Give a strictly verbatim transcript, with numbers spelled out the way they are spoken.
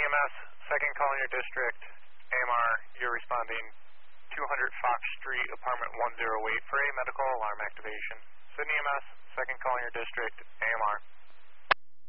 M S, second call in your district, A M R, you're responding two hundred Fox Street, apartment one oh eight for a medical alarm activation. Sydney E M S, second call in your district, A M R.